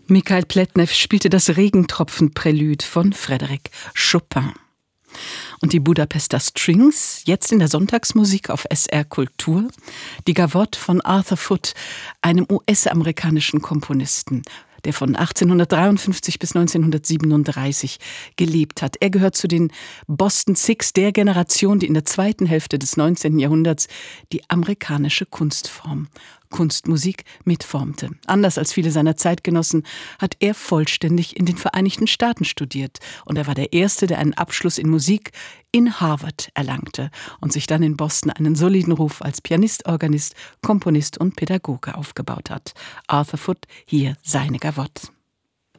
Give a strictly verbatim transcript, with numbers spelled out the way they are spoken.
Mikhail Pletnev spielte das Regentropfen-Prälude von Frédéric Chopin. Und die Budapester Strings, jetzt in der Sonntagsmusik auf S R Kultur, die Gavotte von Arthur Foote, einem U S-amerikanischen Komponisten, der von achtzehnhundertdreiundfünfzig bis neunzehnhundertsiebenunddreißig gelebt hat. Er gehört zu den Boston Six, der Generation, die in der zweiten Hälfte des neunzehnten Jahrhunderts die amerikanische Kunstform, Kunstmusik mitformte. Anders als viele seiner Zeitgenossen hat er vollständig in den Vereinigten Staaten studiert. Und er war der Erste, der einen Abschluss in Musik in Harvard erlangte und sich dann in Boston einen soliden Ruf als Pianist, Organist, Komponist und Pädagoge aufgebaut hat. Arthur Foote, hier seine Gavotte.